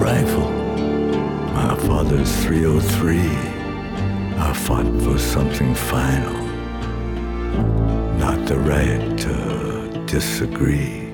rifle, my father's 303. I fought for something final, not the right to disagree.